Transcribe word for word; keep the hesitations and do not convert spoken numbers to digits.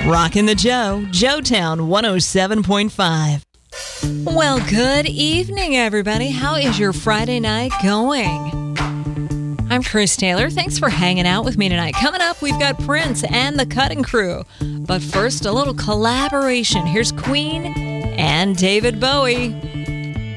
Rockin' the Joe, Joetown one oh seven point five. Well, good evening, everybody. How is your Friday night going? I'm Chris Taylor. Thanks for hanging out with me tonight. Coming up, we've got Prince and the Cutting Crew. But first, a little collaboration. Here's Queen and David Bowie.